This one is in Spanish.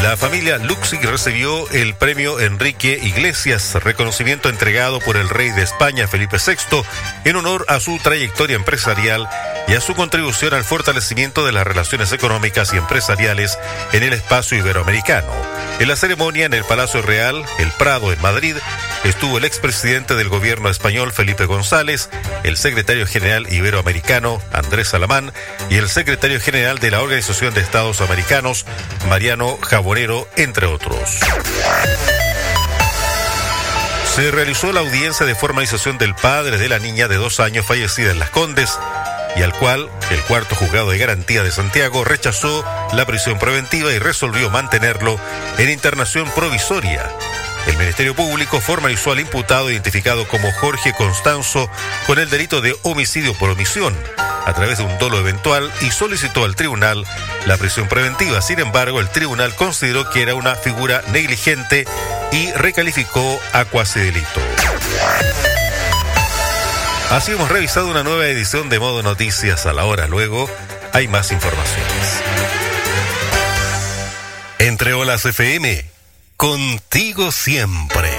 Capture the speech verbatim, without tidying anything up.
La familia Luksic recibió el premio Enrique Iglesias, reconocimiento entregado por el rey de España, Felipe sexto, en honor a su trayectoria empresarial y a su contribución al fortalecimiento de las relaciones económicas y empresariales en el espacio iberoamericano. En la ceremonia en el Palacio Real, El Prado, en Madrid, estuvo el expresidente del gobierno español, Felipe González, el secretario general iberoamericano, Andrés Alamán, y el secretario general de la Organización de Estados Americanos, Mariano Jabonero, entre otros. Se realizó la audiencia de formalización del padre de la niña de dos años fallecida en Las Condes, y al cual el cuarto juzgado de garantía de Santiago rechazó la prisión preventiva y resolvió mantenerlo en internación provisoria. El Ministerio Público formalizó al imputado identificado como Jorge Constanzo con el delito de homicidio por omisión a través de un dolo eventual y solicitó al tribunal la prisión preventiva. Sin embargo, el tribunal consideró que era una figura negligente y recalificó a cuasidelito. Así hemos revisado una nueva edición de Modo Noticias a la hora. Luego hay más informaciones. Entre Olas F M, contigo siempre.